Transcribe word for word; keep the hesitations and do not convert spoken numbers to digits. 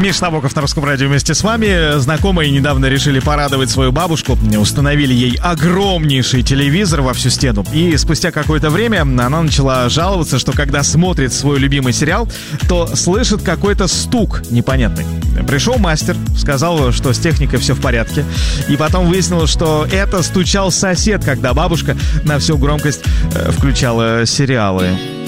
Миш Набоков на Русском радио вместе с вами. Знакомые недавно решили порадовать свою бабушку. Установили ей огромнейший телевизор во всю стену. И спустя какое-то время она начала жаловаться, что когда смотрит свой любимый сериал, то слышит какой-то стук непонятный. Пришел мастер, сказал, что с техникой все в порядке. И потом выяснилось, что это стучал сосед, когда бабушка на всю громкость включала сериалы.